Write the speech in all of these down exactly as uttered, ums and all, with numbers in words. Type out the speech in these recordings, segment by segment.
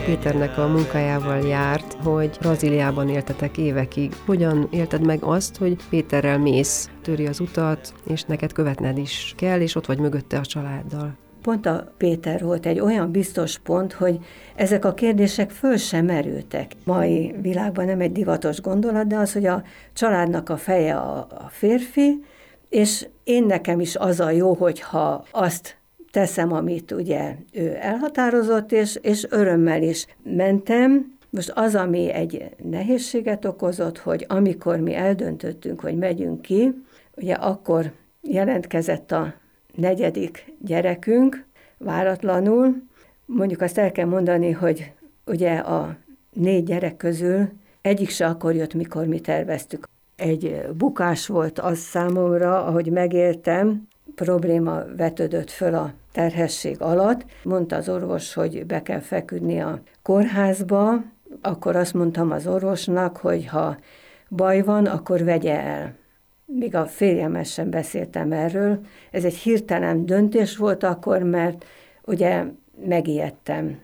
Péternek a munkájával járt, hogy Brazíliában éltetek évekig. Hogyan élted meg azt, hogy Péterrel mész, töri az utat, és neked követned is kell, és ott vagy mögötte a családdal? Pont a Péter volt egy olyan biztos pont, hogy ezek a kérdések föl sem merültek. Mai világban nem egy divatos gondolat, de az, hogy a családnak a feje a, a férfi, és én nekem is az a jó, hogyha azt teszem, amit ugye ő elhatározott, és, és örömmel is mentem. Most az, ami egy nehézséget okozott, hogy amikor mi eldöntöttünk, hogy megyünk ki, ugye akkor jelentkezett a negyedik gyerekünk, váratlanul. Mondjuk azt el kell mondani, hogy ugye a négy gyerek közül egyik se akkor jött, mikor mi terveztük. Egy bukás volt az számomra, ahogy megéltem, probléma vetődött föl a terhesség alatt. Mondta az orvos, hogy be kell feküdni a kórházba, akkor azt mondtam az orvosnak, hogy ha baj van, akkor vegye el. Még a férjemmel sem beszéltem erről. Ez egy hirtelen döntés volt akkor, mert ugye megijedtem.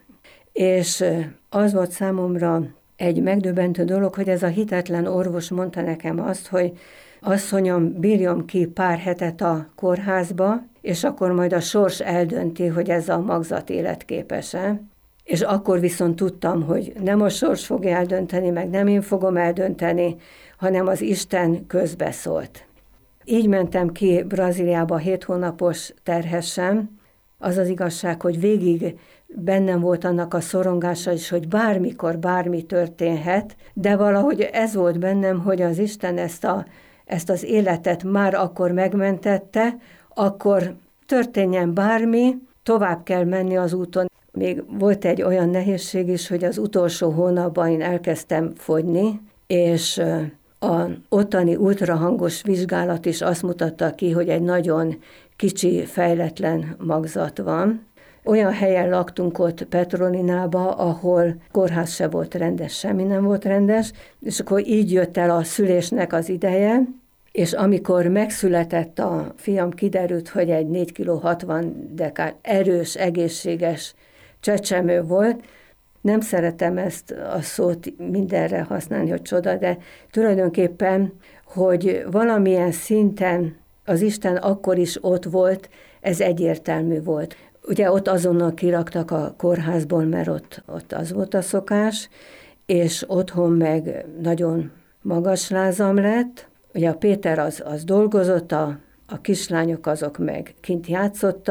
És az volt számomra egy megdöbbentő dolog, hogy ez a hitetlen orvos mondta nekem azt, hogy asszonyom, bírjam ki pár hetet a kórházba, és akkor majd a sors eldönti, hogy ez a magzat életképes-e. És akkor viszont tudtam, hogy nem a sors fogja eldönteni, meg nem én fogom eldönteni, hanem az Isten közbeszólt. Így mentem ki Brazíliába hét hónapos terhesen. Az az igazság, hogy végig bennem volt annak a szorongása is, hogy bármikor bármi történhet, de valahogy ez volt bennem, hogy az Isten ezt, a, ezt az életet már akkor megmentette, akkor történjen bármi, tovább kell menni az úton. Még volt egy olyan nehézség is, hogy az utolsó hónapban én elkezdtem fogyni, és a ottani ultrahangos vizsgálat is azt mutatta ki, hogy egy nagyon kicsi, fejletlen magzat van. Olyan helyen laktunk ott Petrolinába, ahol kórház se volt rendes, semmi nem volt rendes, és akkor így jött el a szülésnek az ideje, és amikor megszületett a fiam, kiderült, hogy egy négy kiló hatvan dekár erős, egészséges csecsemő volt. Nem szeretem ezt a szót mindenre használni, hogy csoda, de tulajdonképpen, hogy valamilyen szinten az Isten akkor is ott volt, ez egyértelmű volt. Ugye ott azonnal kiraktak a kórházból, mert ott, ott az volt a szokás, és otthon meg nagyon magas lázam lett. Ugye a Péter az, az dolgozott, a, a kislányok azok meg kint játszottak,